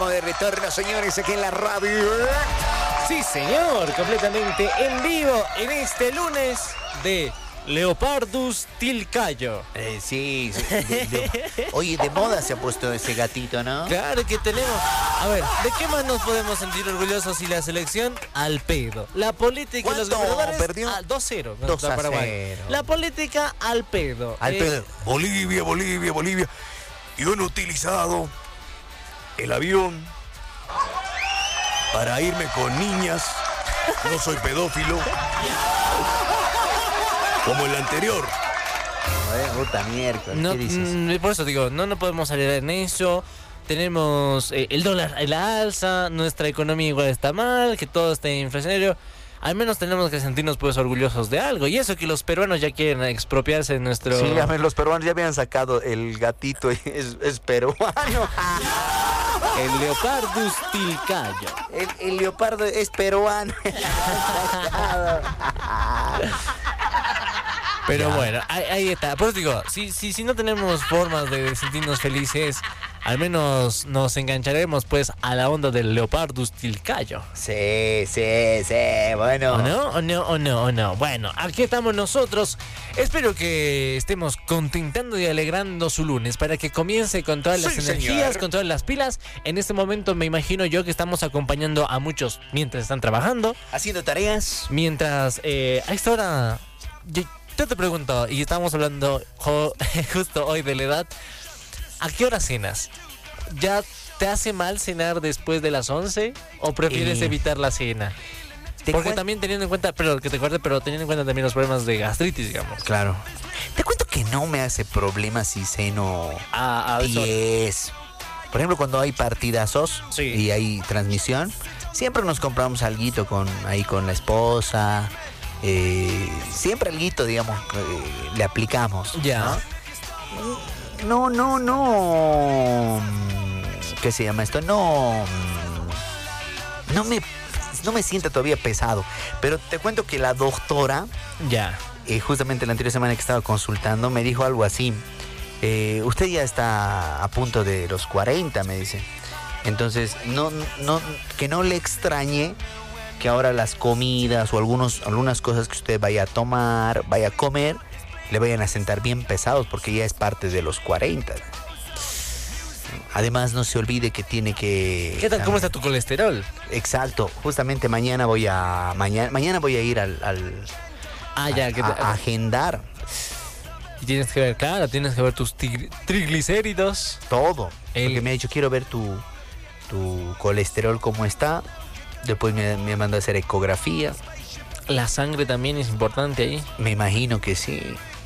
estamos de retorno, señores, aquí en la radio. Sí, señor, completamente en vivo en este lunes de Leopardus Tilcayo. Sí. Oye, de moda se ha puesto ese gatito, ¿no? Claro que tenemos. A ver, ¿de qué más nos podemos sentir orgullosos si la selección al pedo? La política y los gobernadores perdió? 2-0 2-0. contra Paraguay. La política al pedo. Al pedo. Bolivia. Yo no he utilizado el avión para irme con niñas. No soy pedófilo. Como el anterior. Puta miércoles, No, ¿qué dices? por eso digo, no podemos salir en eso. Tenemos el dólar en la alza, nuestra economía igual está mal, que todo está inflacionario. Al menos tenemos que sentirnos pues orgullosos de algo. Y eso que los peruanos ya quieren expropiarse de nuestro... Sí, a ver, los peruanos ya habían sacado el gatito, es peruano. El Leopardus Tilcayo. El leopardo es peruano. Pero bueno, ahí está. Por eso digo, si no tenemos formas de sentirnos felices, al menos nos engancharemos pues a la onda del Leopardus Tilcayo. Sí, bueno. ¿O no? Bueno, aquí estamos nosotros. Espero que estemos contentando y alegrando su lunes para que comience con todas las energías, señor. con todas las pilas. En este momento me imagino yo que estamos acompañando a muchos mientras están trabajando. Haciendo tareas. Mientras a esta hora... Yo te pregunto, y estamos hablando justo hoy de la edad, ¿a qué hora cenas? ¿Ya te hace mal cenar después de las 11 o prefieres evitar la cena? Porque también teniendo en cuenta, pero teniendo en cuenta también los problemas de gastritis, digamos. Claro. Te cuento que no me hace problema si ceno a 10. Por ejemplo, cuando hay partidazos y hay transmisión, siempre nos compramos alguito con la esposa. Siempre alguito, digamos, le aplicamos. Ya. No. ¿Qué se llama esto? No me sienta todavía pesado. Pero te cuento que la doctora, justamente la anterior semana que estaba consultando, me dijo algo así. Usted ya está a punto de los 40, me dice. Entonces, que no le extrañe que ahora las comidas o algunas cosas que usted vaya a tomar, vaya a comer, le vayan a sentar bien pesados porque ya es parte de los 40. Además, no se olvide que tiene que... ¿Qué tal? ¿Cómo está tu colesterol? Exacto. Justamente mañana voy a ir a agendar. Y tienes que ver tus triglicéridos. Todo. Porque me ha dicho, quiero ver tu colesterol cómo está. Después me mandó a hacer ecografía. La sangre también es importante ahí. Me imagino que sí.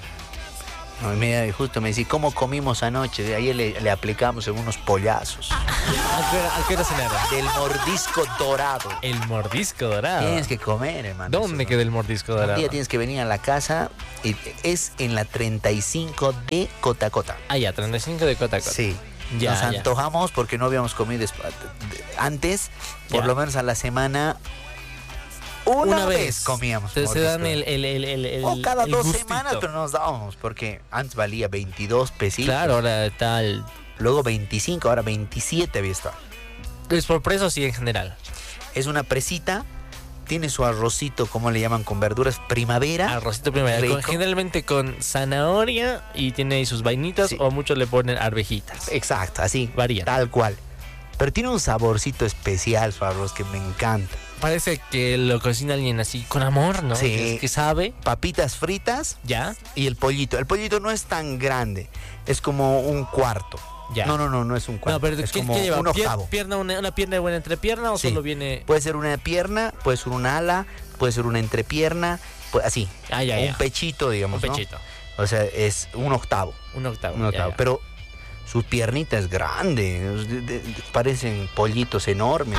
Justo me decía, ¿cómo comimos anoche? Ayer le aplicamos en unos pollazos. ¿A qué hora cenaron? Del mordisco dorado. El mordisco dorado. Tienes que comer, hermano. ¿Dónde queda el mordisco dorado? Un día tienes que venir a la casa. Es en la 35 de Cotacota. Ah, ya, 35 de Cotacota. Sí. Nos antojamos porque no habíamos comido antes, por lo menos a la semana. Una vez comíamos. Se dan o cada el 2 gustito. semanas, pero nos dábamos porque antes valía 22 pesitos. Claro, ahora tal. Luego 25, ahora 27 había estado. ¿Es por precio sí en general? Es una presita. Tiene su arrocito, como le llaman, con verduras primavera. Arrocito primavera, generalmente con zanahoria y tiene ahí sus vainitas, o muchos le ponen arvejitas. Exacto, así. Varía. Tal cual. Pero tiene un saborcito especial su arroz que me encanta. Parece que lo cocina alguien así con amor, ¿no? Sí. Que sabe. Papitas fritas. Ya. Y el pollito. El pollito no es tan grande. Es como un cuarto. Ya. No es un cuarto. No, pero es ¿qué como lleva? un octavo. ¿Una pierna de buena entrepierna o solo viene...? Puede ser una pierna, puede ser un ala, puede ser una entrepierna, así. Un pechito, digamos, un pechito. ¿no? O sea, es un octavo. Un octavo. Ya. Pero su piernita es grande. Parecen pollitos enormes.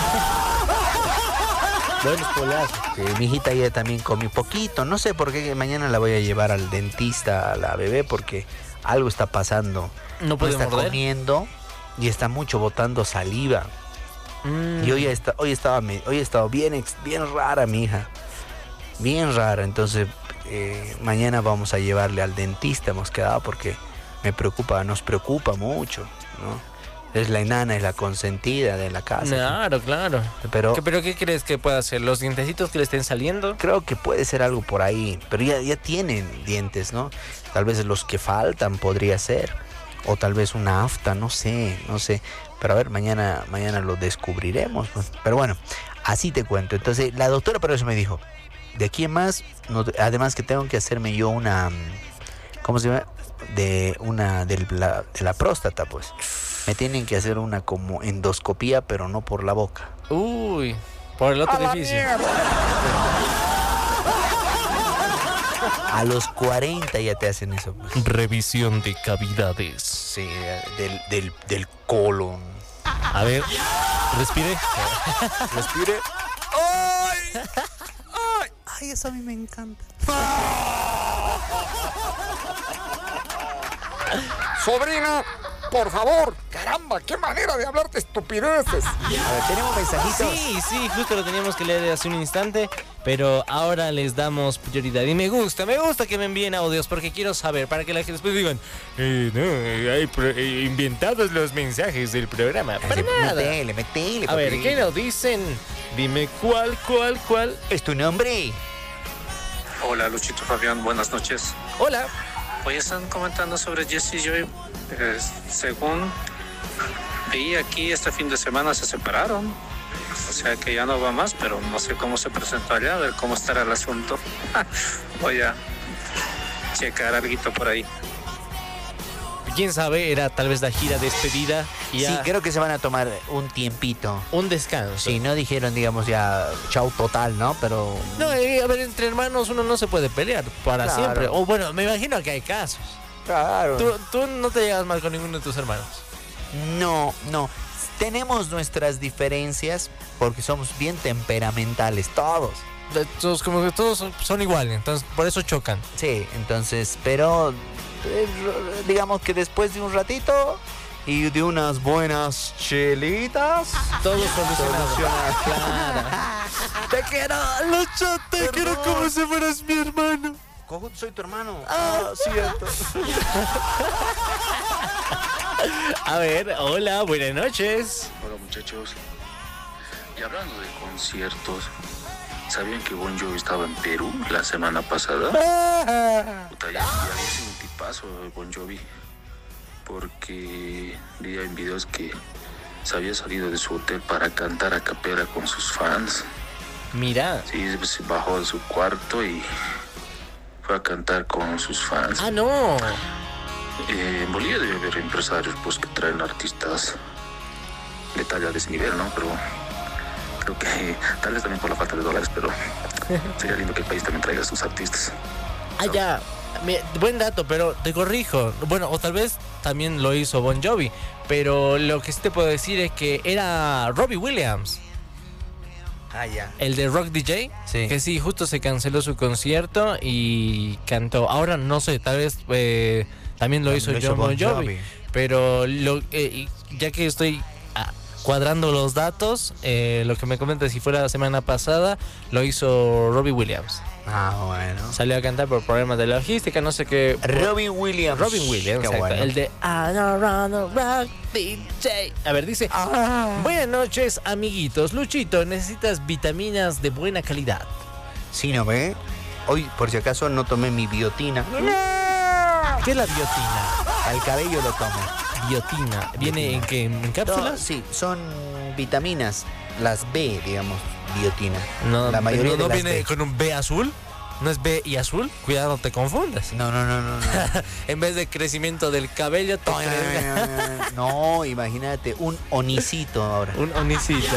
Buenos polazos. Mi hijita ya también comió poquito. No sé por qué mañana la voy a llevar al dentista, a la bebé, porque algo está pasando. No puede está morder. Comiendo y está mucho botando saliva. Y hoy he estado bien rara mi hija. Bien rara. Entonces mañana vamos a llevarle al dentista. Hemos quedado porque nos preocupa mucho, ¿no? Es la enana, es la consentida de la casa. Claro, claro. Pero ¿Qué crees que puede hacer? ¿Los dientecitos que le estén saliendo? creo que puede ser algo por ahí. Pero ya tienen dientes, ¿no? Tal vez los que faltan podría ser. O tal vez una afta, no sé. Pero a ver, mañana lo descubriremos, pues. Pero bueno, así te cuento. Entonces, la doctora por eso me dijo, de aquí en más, además que tengo que hacerme yo una, ¿cómo se llama? De la próstata, pues. Me tienen que hacer una como endoscopía, pero no por la boca. Uy, por el otro edificio. A los 40 ya te hacen eso, pues. Revisión de cavidades. Sí, del colon. A ver, respire. Respire. ¡Ay, eso a mí me encanta! Sobrina, por favor, caramba, qué manera de hablar de estupideces. A ver, tenemos mensajitos. Sí, justo lo teníamos que leer hace un instante, pero ahora les damos prioridad. Y me gusta que me envíen audios porque quiero saber, para que la gente después digan, hay inventados los mensajes del programa. Para nada. Metele, A ver, ¿qué nos dicen? Dime cuál. ¿Es tu nombre? Hola, Luchito Fabián, buenas noches. Hola. Hoy están comentando sobre Jesse y Joy. Según vi aquí, este fin de semana se separaron. O sea que ya no va más, pero no sé cómo se presentó allá, a ver cómo estará el asunto. Voy a checar algo por ahí. Quién sabe, era tal vez la gira despedida. Y Sí, creo que se van a tomar un tiempito. un descanso. Sí, no dijeron, digamos, ya chau total, ¿no? Pero... No, a ver, entre hermanos uno no se puede pelear para Claro. siempre. O bueno, me imagino que hay casos. Claro. Tú no te llevas mal con ninguno de tus hermanos. No. Tenemos nuestras diferencias porque somos bien temperamentales, todos. Todos, como que todos son iguales, entonces por eso chocan. Sí, entonces, pero digamos que después de un ratito y de unas buenas chelitas, Todos solucionados. Claro. Te quiero, Lucho, te quiero como si fueras mi hermano. Cojudo, soy tu hermano. Cierto. A ver, hola, buenas noches. Hola muchachos, y hablando de conciertos, ¿sabían que Bon Jovi estaba en Perú la semana pasada? Puta, ya había sido un tipazo Bon Jovi, porque vi en videos que se había salido de su hotel para cantar a capela con sus fans. Mira. Sí, se bajó de su cuarto y fue a cantar con sus fans. Ah, no. En Bolivia debe haber empresarios pues, que traen artistas de talla de ese nivel, ¿no? Pero creo que tal vez también por la falta de dólares, pero sería lindo que el país también traiga a sus artistas. Ah, ya. Buen dato, pero te corrijo. Bueno, o tal vez también lo hizo Bon Jovi, pero lo que sí te puedo decir es que era Robbie Williams. Ah, ya. El de Rock DJ, Sí. que sí, justo se canceló su concierto y cantó. Ahora no sé, tal vez también lo hizo John Bon Jovi. Pero ya que estoy cuadrando los datos, lo que me comentas, si fuera la semana pasada, lo hizo Robbie Williams. Ah, bueno. Salió a cantar por problemas de logística, no sé qué. Robin Williams. Qué Qué bueno. El de I don't wanna rock DJ. A ver, dice: buenas noches, amiguitos. Luchito, necesitas vitaminas de buena calidad. Sí, ¿no ve? Hoy, por si acaso, no tomé mi biotina. ¿Qué es la biotina? Al cabello lo tomo. Biotina. ¿Viene en qué? ¿En No, cápsulas? sí, son vitaminas. Las B, digamos, biotina. No, La mayoría no de las viene B. con un B azul. ¿No es B y azul? Cuidado, no te confundas. No. En vez de crecimiento del cabello, te crezca No, imagínate, un onicito ahora. un onicito.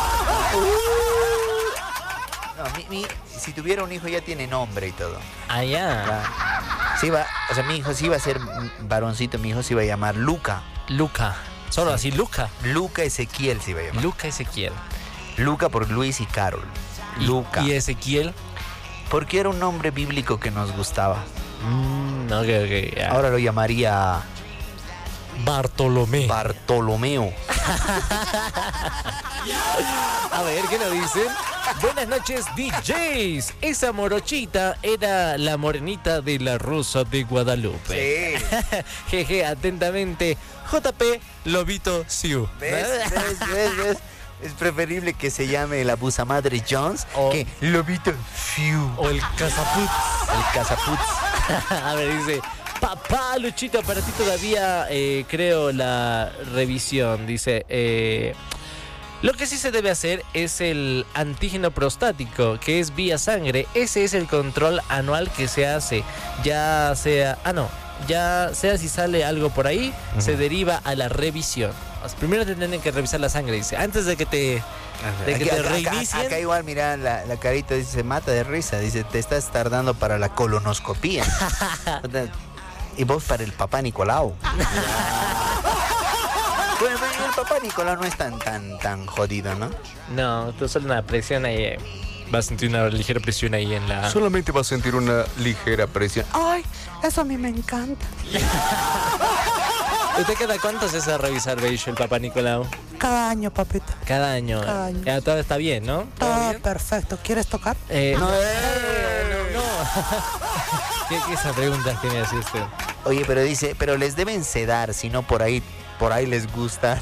No, si tuviera un hijo ya tiene nombre y todo. Allá. Sí mi hijo sí iba a ser varoncito, mi hijo se iba a llamar Luca. Luca. Solo así, Luca. Luca Ezequiel se iba a llamar. Luca Ezequiel. Luca por Luis y Carol. Luca. ¿Y Ezequiel? Porque era un nombre bíblico que nos gustaba. Ok, ya. Ahora lo llamaría Bartolomé. Bartolomeo. A ver, ¿qué nos dicen? Buenas noches, DJs. Esa morochita era la morenita de la Rosa de Guadalupe. Sí. Jeje, atentamente, JP Lobito Siu. ¿Ves? Es preferible que se llame la Busamadre Jones que Lobito Fiu. O el Cazaputz. El Cazaputz. A ver, dice... Papá, Luchito, para ti todavía creo la revisión. Dice, lo que sí se debe hacer es el antígeno prostático, que es vía sangre. Ese es el control anual que se hace. Ya sea si sale algo por ahí, se deriva a la revisión. Primero te tienen que revisar la sangre, dice, antes de que te reinicien. Acá igual, mira, la carita dice, se mata de risa. Dice, te estás tardando para la colonoscopía. Y vos para el papá Nicolau. Bueno, el papá Nicolau no es tan jodido, ¿no? No, tú solo una presión ahí. Vas a sentir una ligera presión ahí en la... Solamente vas a sentir una ligera presión. Ay, eso a mí me encanta. ¿Usted cada cuánto se hace revisar, Beisho, el papá Nicolau? Cada año, papita. Cada año. Cada año. Ya todo está bien, ¿no? Todo perfecto. ¿Quieres tocar? No. ¿Qué esa pregunta que me hace usted? Oye, pero dice, pero les deben sedar, si no por ahí les gusta.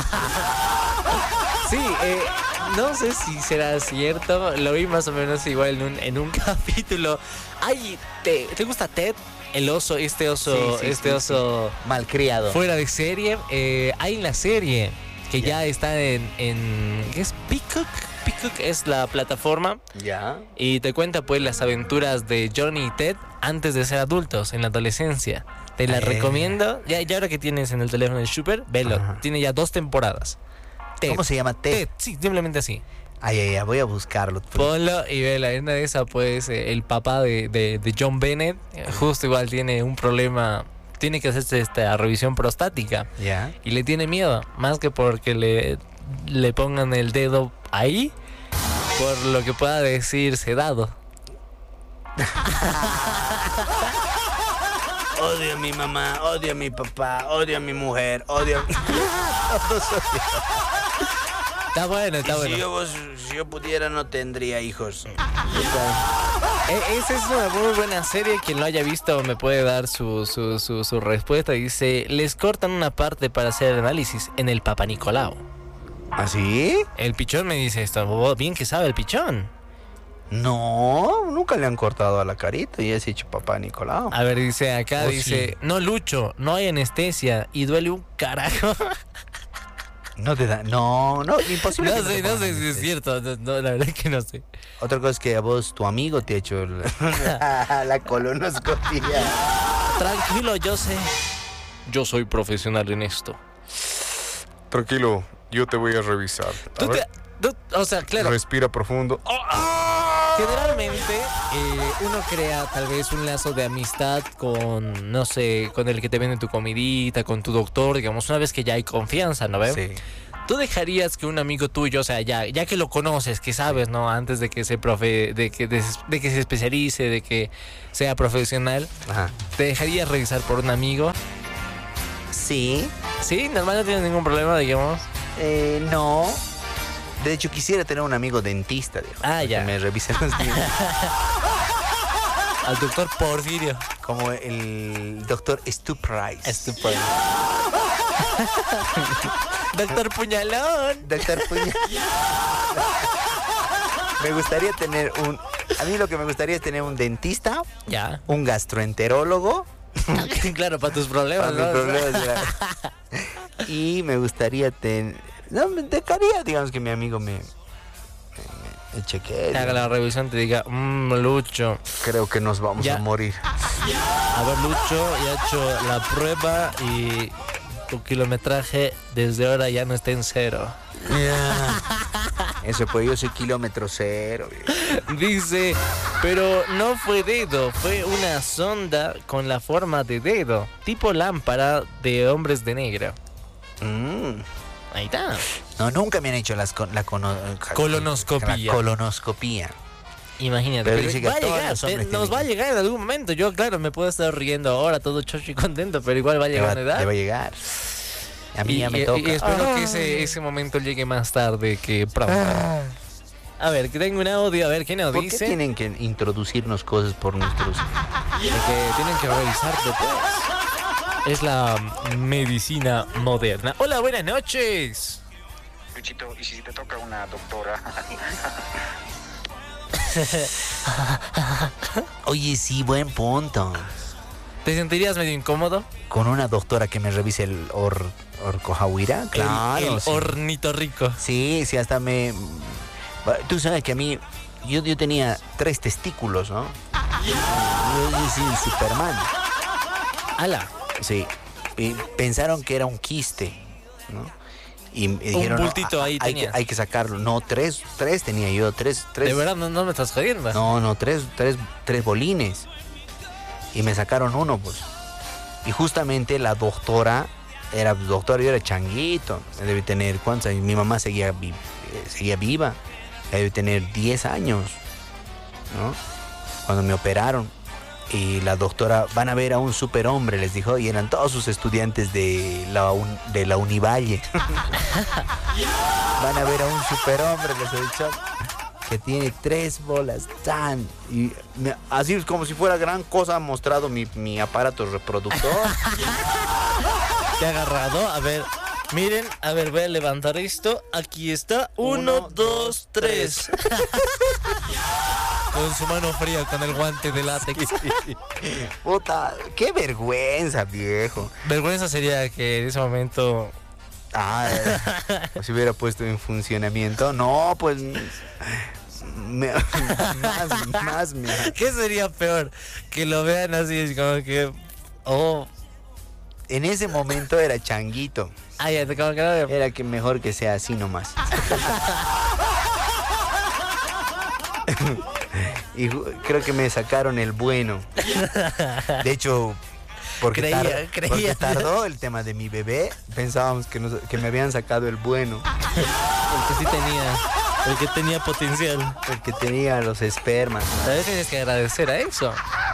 Sí, no sé si será cierto. Lo vi más o menos igual en un capítulo. Ay, ¿te gusta Ted? El oso, este oso, oso malcriado. Fuera de serie. Hay en la serie que ya está en ¿qué es? Peacock. Peacock es la plataforma. Ya. Y te cuenta pues las aventuras de Johnny y Ted antes de ser adultos, en la adolescencia. Te la recomiendo. Ya ahora que tienes en el teléfono el Super, velo. Ajá. Tiene ya 2 temporadas. Ted. ¿Cómo se llama? Ted. Sí, simplemente así. Ay, voy a buscarlo. Ponlo y vela. En una de esas, pues, el papá de John Bennett, justo igual tiene un problema. Tiene que hacerse esta revisión prostática. Ya. Y le tiene miedo. Más que porque le pongan el dedo ahí, por lo que pueda decir sedado. Odio a mi mamá, odio a mi papá, odio a mi mujer, odio a mi... Está bueno. Si yo pudiera no tendría hijos. Esa es una muy buena serie. Quien lo haya visto me puede dar su respuesta. Dice, les cortan una parte para hacer el análisis en el Papa Nicolau. ¿Ah, sí? El pichón me dice esto. Bien que sabe el pichón. No, nunca le han cortado a la carita y has dicho Papá Nicolau. A ver, dice acá, dice, sí. No, Lucho, no hay anestesia y duele un carajo. No te da, no, imposible. No sé si es cierto, no, la verdad es que no sé. Otra cosa es que a vos, tu amigo te ha hecho la colonoscopia. Tranquilo, yo sé. Yo soy profesional en esto. Tranquilo, yo te voy a revisar. O sea, claro. Respira profundo. Generalmente uno crea tal vez un lazo de amistad con, no sé, con el que te vende tu comidita, con tu doctor, digamos, una vez que ya hay confianza, ¿no ves? Sí. ¿Tú dejarías que un amigo tuyo, o sea, ya que lo conoces, que sabes, ¿no? Antes de que se de que se especialice, de que sea profesional, ajá, ¿te dejarías revisar por un amigo? Sí. ¿Sí? ¿Normal no tienes ningún problema, digamos? No. De hecho, quisiera tener un amigo dentista, digamos, ya. Que me revise los dientes. Al doctor Porfirio. Como el doctor Stu Price. Doctor Puñalón. Doctor Puñalón. Me gustaría tener a mí lo que me gustaría es tener un dentista. Ya. Un gastroenterólogo. Claro, para tus problemas. Para mis problemas, y me gustaría no, me dejaría, digamos, que mi amigo me chequee. Te haga la revisión, te diga, Lucho, creo que nos vamos a morir. A ver, Lucho, ya he hecho la prueba y tu kilometraje desde ahora ya no está en 0. Eso, pues yo soy kilómetro 0. Dice, pero no fue dedo, fue una sonda con la forma de dedo, tipo lámpara de hombres de negro. Ahí está. No, nunca me han hecho la colonoscopía. Colonoscopía. Imagínate. Pero dice que va a llegar, nos va a llegar en algún momento. Yo, claro, me puedo estar riendo ahora, todo chocho y contento, pero igual va a llegar una edad. Le va a llegar. A mí ya me toca. Y espero que ese momento llegue más tarde que pronto. A ver, que tengo un audio, a ver, ¿qué nos ¿Por dice? qué tienen que introducirnos cosas por nuestros... Porque tienen que revisar después. Es la medicina moderna. Hola, buenas noches. Luchito, ¿y si te toca una doctora? Oye, sí, buen punto. ¿Te sentirías medio incómodo? Con una doctora que me revise el orcojahuira. Claro, el sí. ornitorrinco. Sí, sí, hasta me... Tú sabes que a mí... Yo tenía 3 testículos, ¿no? Yo sí, Superman. ¡Hala! Sí. Y pensaron que era un quiste, ¿no? Y dijeron, un bultito ahí tenías. hay que sacarlo. No, 3 tenía yo, 3. De verdad, no me estás jodiendo. No, 3 bolines. Y me sacaron uno, pues. Y justamente la doctora, yo era changuito. Debe tener, ¿cuántos años? Mi mamá seguía viva. Debe tener 10 años, ¿no? Cuando me operaron. Y la doctora, van a ver a un superhombre, les dijo, y eran todos sus estudiantes de la Univalle. Van a ver a un superhombre, les he dicho, que tiene 3 bolas, tan. Y así es como si fuera gran cosa, ha mostrado mi aparato reproductor. Te ha agarrado, a ver. Miren, a ver, voy a levantar esto. Aquí está. 1, 2, 3. Con su mano fría, con el guante de látex. Puta, qué vergüenza, viejo. Vergüenza sería que en ese momento... Si hubiera puesto en funcionamiento. No, pues... más. ¿Qué sería peor? Que lo vean así, es como que... Oh... En ese momento era changuito. Ya te acabo de... Era que mejor que sea así nomás. Y creo que me sacaron el bueno. De hecho, porque tardó el tema de mi bebé, pensábamos que me habían sacado el bueno. El que sí tenía, el que tenía potencial. El que tenía los espermas. A veces tienes que agradecer a eso.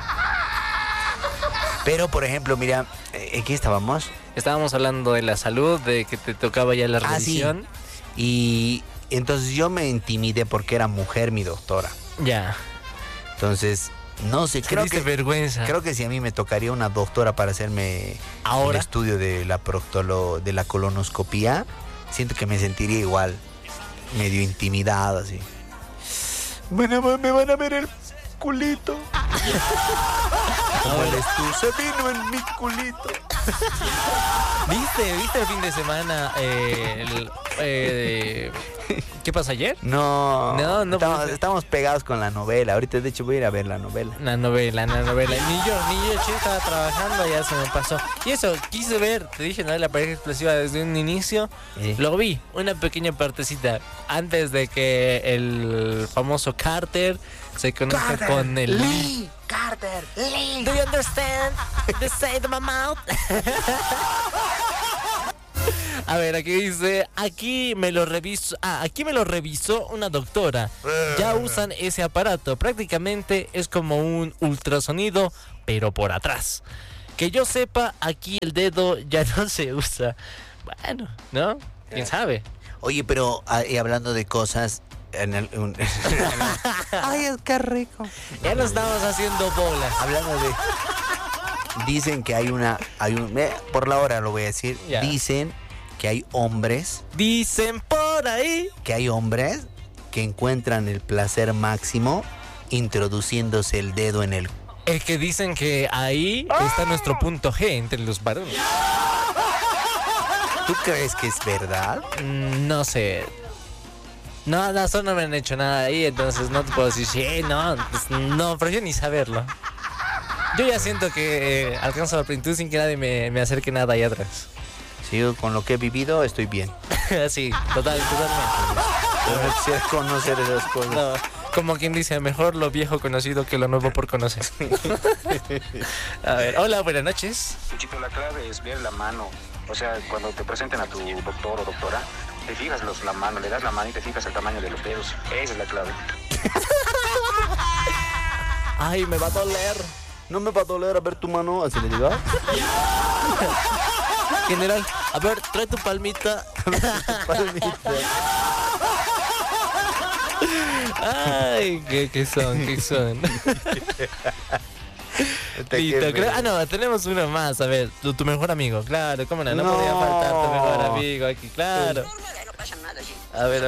Pero, por ejemplo, mira, ¿en qué estábamos? Estábamos hablando de la salud, de que te tocaba ya la revisión. Sí. Y entonces yo me intimidé porque era mujer mi doctora. Ya. Entonces, no sé, creo que vergüenza. Creo que si a mí me tocaría una doctora para hacerme el estudio de la colonoscopía, siento que me sentiría igual, medio intimidado así. Bueno, me van a ver el culito. Como el estudio se vino en mi culito. ¿Viste el fin de semana qué pasó ayer? No, estamos pegados con la novela. Ahorita de hecho voy a ir a ver la novela. La novela. Ni yo, che, estaba trabajando, ya se me pasó. Y eso, quise ver, te dije, ¿no? La pareja explosiva desde un inicio. Lo vi, una pequeña partecita. Antes de que el famoso Carter se conozca con el Lee. Carter, Lee. Do you understand the say of my mouth? A ver, aquí dice, aquí me lo revisó una doctora. Ya usan ese aparato. Prácticamente es como un ultrasonido, pero por atrás. Que yo sepa, aquí el dedo ya no se usa. Bueno, ¿no? ¿Quién sabe? Oye, pero hablando de cosas... Ay, es que rico. Ya nos estamos haciendo bolas. Hablando de... Dicen que por la hora lo voy a decir. Ya. Dicen que hay hombres. Dicen por ahí. Que hay hombres que encuentran el placer máximo introduciéndose el dedo en el... Es que dicen que ahí está nuestro punto G entre los varones. ¿Tú crees que es verdad? No sé. No, no me han hecho nada ahí, entonces no te puedo decir, sí, no, prefiero ni saberlo. Yo ya siento que alcanzo la plenitud sin que nadie me acerque nada ahí atrás. Sí, con lo que he vivido estoy bien. Sí, totalmente. Pero no quisiera conocer esas cosas. No, como quien dice, mejor lo viejo conocido que lo nuevo por conocer. A ver, hola, buenas noches. Luchito, la clave es ver la mano. O sea, cuando te presenten a tu doctor o doctora, te fijas la mano, le das la mano y te fijas el tamaño de los dedos. Esa es la clave. Ay, me va a doler. No me va a doler a ver tu mano, así le digo. General, a ver, trae tu palmita. Ay, ¿qué son? Listo, no, tenemos uno más. A ver, tu mejor amigo, claro, cómo no podía faltar tu mejor amigo aquí, claro. No pasa nada, sí. A ver.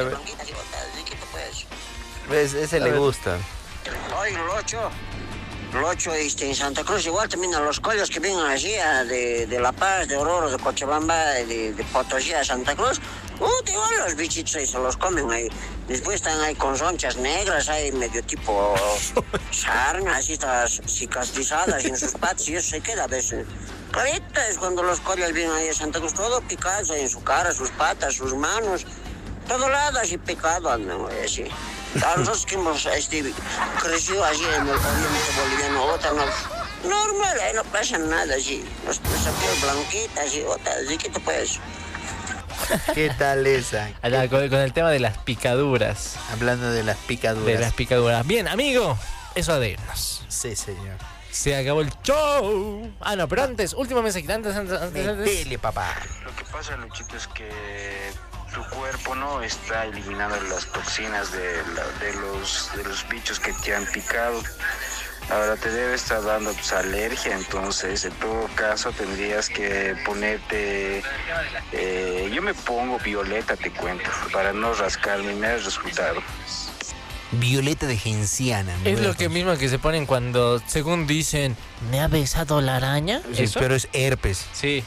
¿Ves? Ese le gusta. Oye, Locho, en Santa Cruz, igual también a los collos que vienen allí de La Paz, de Oruro, de Cochabamba, de Potosí a Santa Cruz. Igual los bichitos ahí se los comen ahí. Después están ahí con sonchas negras, ahí medio tipo sarna, así todas cicatrizadas en sus patas y eso se queda a veces. Ahorita es cuando los collos vienen ahí a Santa Cruz, todo picado en su cara, sus patas, sus manos, todo lado así picado andan, así. A nosotros que hemos crecido allí en el oriente boliviano, normal, ahí no pasa nada, así. Nuestra piel blanquita, así, así que te puedes. ¿Qué tal esa? Con el tema de las picaduras. Hablando de las picaduras. Bien, amigo, eso de irnos. Sí, señor. Se acabó el show. No, pero antes, último mensaje. Antes. Dele, papá. Lo que pasa, Luchito, es que tu cuerpo no está eliminando las toxinas de los bichos que te han picado. Ahora te debe estar dando alergia, entonces en todo caso tendrías que ponerte, yo me pongo violeta, te cuento, para no rascarme, me ha resultado. Violeta de genciana. Es lo que mismo que se ponen cuando, según dicen, ¿me ha besado la araña? Sí, pero es herpes. Sí.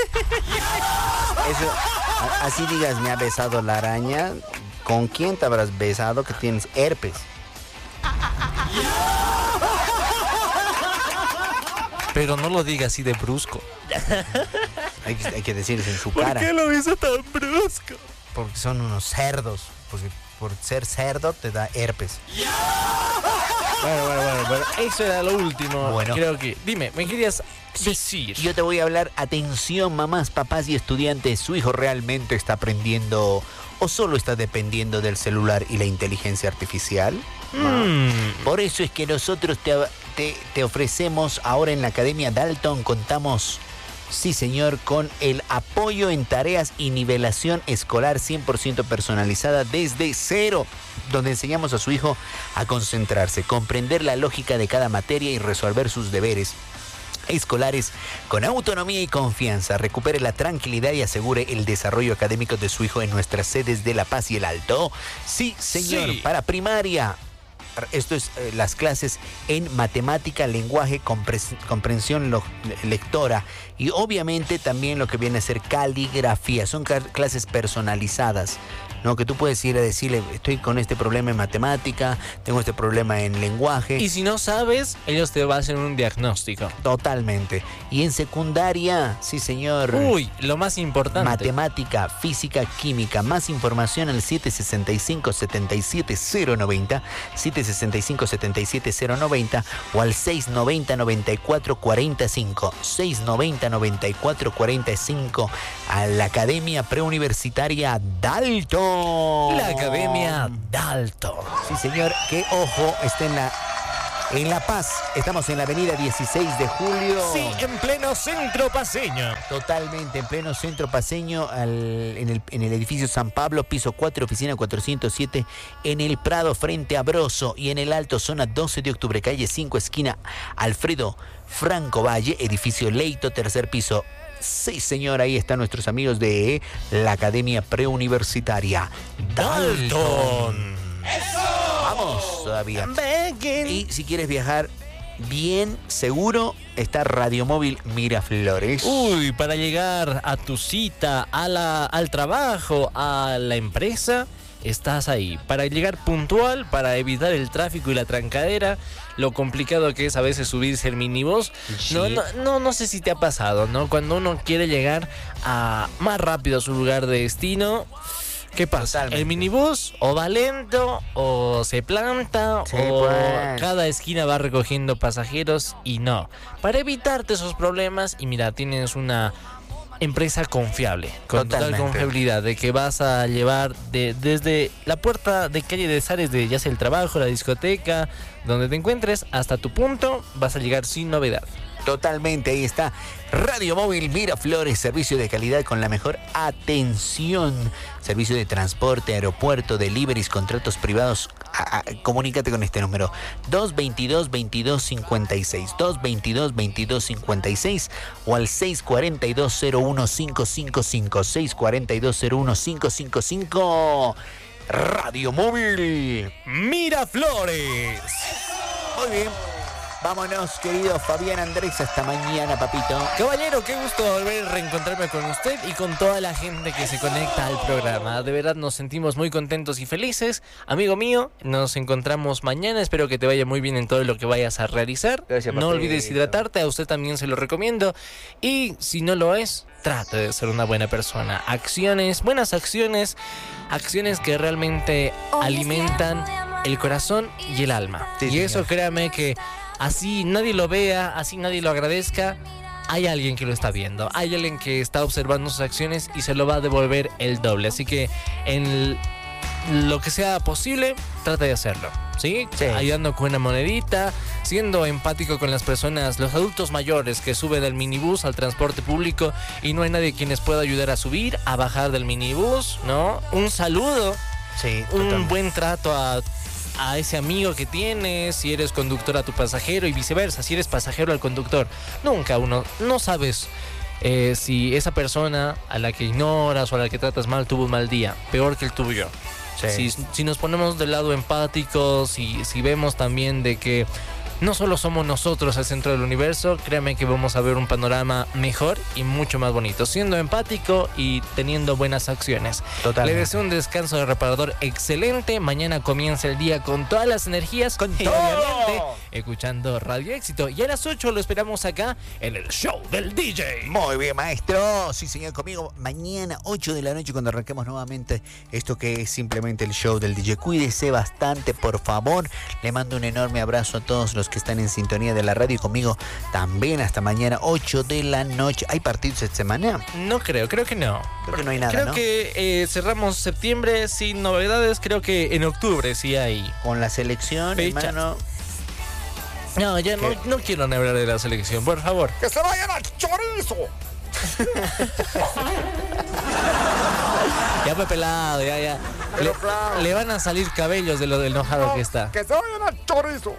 Eso, así digas, me ha besado la araña, ¿con quién te habrás besado que tienes herpes? Pero no lo diga así de brusco. Hay que decirles en su cara. ¿Por qué lo hizo tan brusco? Porque son unos cerdos. Porque por ser cerdo te da herpes. Bueno. Eso era lo último. Bueno. Creo que... Dime, ¿me querías decir? Yo te voy a hablar. Atención, mamás, papás y estudiantes. ¿Su hijo realmente está aprendiendo o solo está dependiendo del celular y la inteligencia artificial? Por eso es que nosotros te ofrecemos ahora en la Academia Dalton. Contamos, sí señor, con el apoyo en tareas y nivelación escolar 100% personalizada desde cero, donde enseñamos a su hijo a concentrarse, comprender la lógica de cada materia y resolver sus deberes escolares con autonomía y confianza. Recupere la tranquilidad y asegure el desarrollo académico de su hijo en nuestras sedes de La Paz y El Alto. Sí, señor, sí. Para primaria. Esto es las clases en matemática, lenguaje, comprensión lectora y obviamente también lo que viene a ser caligrafía. Son clases personalizadas, ¿no? Que tú puedes ir a decirle, estoy con este problema en matemática, tengo este problema en lenguaje. Y si no sabes, ellos te van a hacer un diagnóstico. Totalmente. Y en secundaria, sí señor. Uy, lo más importante. Matemática, física, química. Más información al 765-77090, 765-77090 o al 690-9445, 690-9445 a la Academia Preuniversitaria Dalton. La Academia Dalton. Sí, señor, que ojo, está en La Paz. Estamos en la avenida 16 de julio. Sí, en pleno centro paceño. Totalmente, en pleno centro paceño, en el edificio San Pablo, piso 4, oficina 407, en el Prado, frente a Broso, y en el Alto, zona 12 de octubre, calle 5, esquina Alfredo Franco Valle, edificio Leito, tercer piso. Sí, señor, ahí están nuestros amigos de la Academia Preuniversitaria Dalton. Vamos todavía. Y si quieres viajar bien seguro, está Radio Móvil Miraflores. Uy, para llegar a tu cita, al trabajo, a la empresa, estás ahí. Para llegar puntual, para evitar el tráfico y la trancadera, lo complicado que es a veces subirse el minibús. Sí. No sé si te ha pasado, ¿no? Cuando uno quiere llegar más rápido a su lugar de destino, ¿qué pasa? Totalmente. El minibús o va lento o se planta, sí, o pues cada esquina va recogiendo pasajeros y no. Para evitarte esos problemas, y mira, tienes una empresa confiable, con total confiabilidad de que vas a llevar desde la puerta de calle de Zares, de ya sea el trabajo, la discoteca, donde te encuentres, hasta tu punto, vas a llegar sin novedad. Totalmente, ahí está Radio Móvil Miraflores, servicio de calidad con la mejor atención, servicio de transporte, aeropuerto, deliveries, contratos privados comunícate con este número 222-2256, 222-2256 o al 642-01555, 642-01555. Radio Móvil Miraflores. Muy bien. Vámonos, querido Fabián Andrés. Hasta mañana, papito. Caballero, qué gusto volver a reencontrarme con usted y con toda la gente que se conecta al programa. De verdad nos sentimos muy contentos y felices. Amigo mío, nos encontramos mañana. Espero que te vaya muy bien en todo lo que vayas a realizar. Gracias, no olvides hidratarte, a usted también se lo recomiendo. Y si no lo es, trate de ser una buena persona. Acciones, buenas acciones, acciones que realmente alimentan el corazón y el alma. Sí, y señor. eso, créame que así nadie lo vea, así nadie lo agradezca, hay alguien que lo está viendo, hay alguien que está observando sus acciones y se lo va a devolver el doble. Así que en lo que sea posible, trata de hacerlo, ¿sí? Sí. Ayudando con una monedita, siendo empático con las personas, los adultos mayores que suben del minibús al transporte público y no hay nadie quien les pueda ayudar a subir, a bajar del minibús, ¿no? Un saludo, Sí, un totalmente. buen trato a ese amigo que tienes, si eres conductor a tu pasajero y viceversa, si eres pasajero al conductor. Nunca uno, no sabes si esa persona a la que ignoras o a la que tratas mal tuvo un mal día, peor que el tuyo. Sí. Si nos ponemos del lado empático, si vemos también de que no solo somos nosotros el centro del universo, créame que vamos a ver un panorama mejor y mucho más bonito, siendo empático y teniendo buenas acciones. Totalmente. Le deseo un descanso de reparador excelente. Mañana comienza el día con todas las energías, Con y todo. obviamente escuchando Radio Éxito. Y a las 8 lo esperamos acá en el show del DJ. Muy bien, maestro. Sí, señor, conmigo. Mañana, 8 de la noche, cuando arranquemos nuevamente esto que es simplemente el show del DJ. Cuídese bastante, por favor. Le mando un enorme abrazo a todos los que están en sintonía de la radio y conmigo también. Hasta mañana, 8 de la noche. ¿Hay partidos esta semana? No creo que no. Creo que no hay nada, Creo ¿no? que cerramos septiembre sin novedades. Creo que en octubre sí hay. Con la selección, Fecha. hermano. No, ya no quiero hablar de la selección, por favor. ¡Que se vayan al chorizo! Ya fue pelado, ya. Le van a salir cabellos de lo del enojado que está. ¡Que se vayan al chorizo!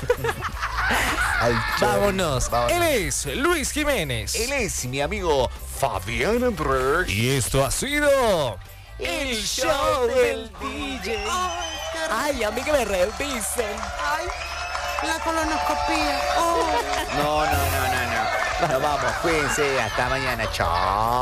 Vámonos. Él es Luis Jiménez. Él es mi amigo Fabián Andrés. Y esto ha sido El show del DJ. Ay, a mí que me revisen. La colonoscopía. Oh. No. Nos vamos. Cuídense. Hasta mañana. Chao.